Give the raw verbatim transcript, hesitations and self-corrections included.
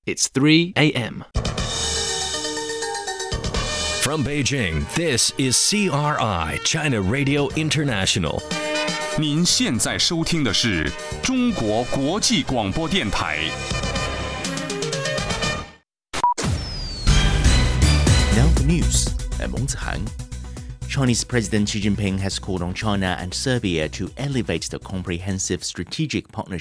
It's three a.m. From Beijing, this is C R I, China Radio International. 您现在收听的是中国国际广播电台。 Now the news. I'm Meng Zihang. Chinese President Xi Jinping has called on China and Serbia to elevate the comprehensive strategic partnership